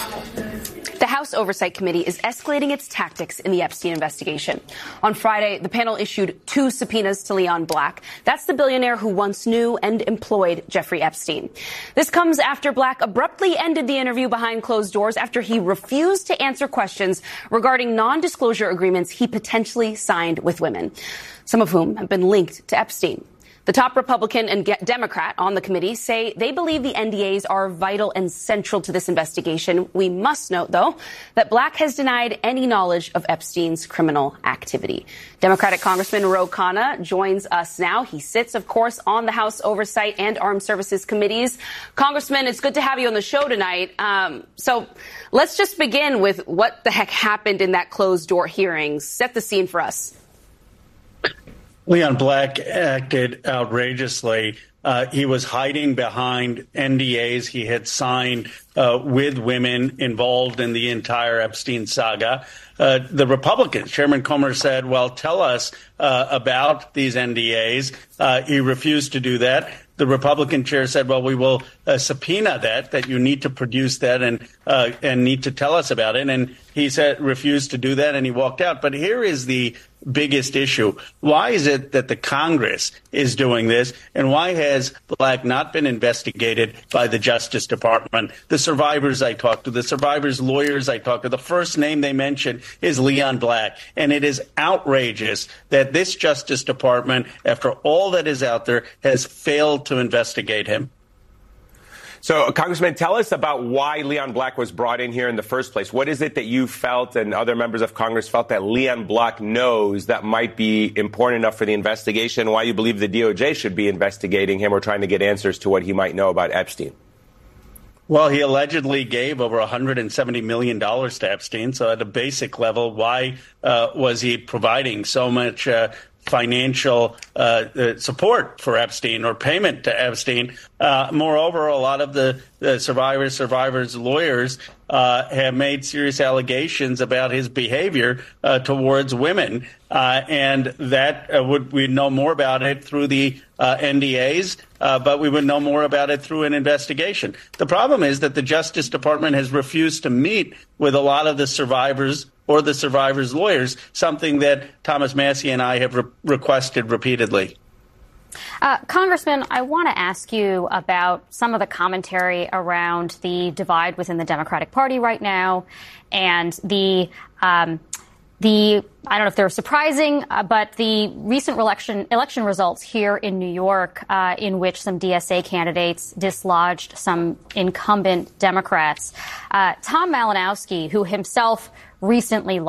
The House Oversight Committee is escalating its tactics in the Epstein investigation. On Friday, the panel issued 2 subpoenas to Leon Black. That's the billionaire who once knew and employed Jeffrey Epstein. This comes after Black abruptly ended the interview behind closed doors after he refused to answer questions regarding non-disclosure agreements he potentially signed with women, some of whom have been linked to Epstein. The top Republican and Democrat on the committee say they believe the NDAs are vital and central to this investigation. We must note, though, that Black has denied any knowledge of Epstein's criminal activity. Democratic Congressman Ro Khanna joins us now. He sits, of course, on the House Oversight and Armed Services Committees. Congressman, it's good to have you on the show tonight. So let's just begin with what the heck happened in that closed-door hearing. Set the scene for us. Leon Black acted outrageously. He was hiding behind NDAs he had signed with women involved in the entire Epstein saga. The Republicans, Chairman Comer said, well, tell us about these NDAs. He refused to do that. The Republican chair said, well, we will subpoena that you need to produce that and need to tell us about it. And he said, refused to do that, and he walked out. But here is the biggest issue. Why is it that the Congress is doing this, and why has Black not been investigated by the Justice Department? The survivors I talked to, the survivors' lawyers I talked to, the first name they mentioned is Leon Black. And it is outrageous that this Justice Department, after all that is out there, has failed to investigate him. So, Congressman, tell us about why Leon Black was brought in here in the first place. What is it that you felt and other members of Congress felt that Leon Black knows that might be important enough for the investigation, why you believe the DOJ should be investigating him or trying to get answers to what he might know about Epstein? Well, he allegedly gave over $170 million to Epstein. So at a basic level, why was he providing so much financial support for Epstein or payment to Epstein? Moreover, a lot of the survivors' lawyers have made serious allegations about his behavior towards women. And that we'd know more about it through the NDAs, but we would know more about it through an investigation. The problem is that the Justice Department has refused to meet with a lot of the survivors or the survivors' lawyers, something that Thomas Massie and I have requested repeatedly. Congressman, I want to ask you about some of the commentary around the divide within the Democratic Party right now and the I don't know if they're surprising, but the recent election results here in New York, in which some DSA candidates dislodged some incumbent Democrats. Tom Malinowski, who himself recently